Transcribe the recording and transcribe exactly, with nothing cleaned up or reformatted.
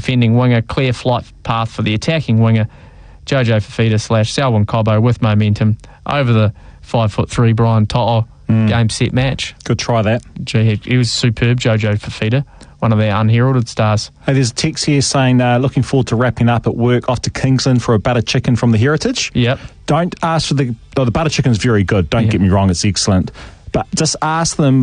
defending winger, clear flight path for the attacking winger, Jojo Fafita slash Selwyn Cobbo with momentum over the five foot three Brian To'o mm. game set match. Good try that. Gee, he was superb, Jojo Fafita, one of their unheralded stars. Hey, there's a text here saying, uh, looking forward to wrapping up at work off to Kingsland for a butter chicken from the Heritage. Yep. Don't ask for the... Oh, the butter chicken's very good, don't yep. get me wrong, it's excellent. But just ask them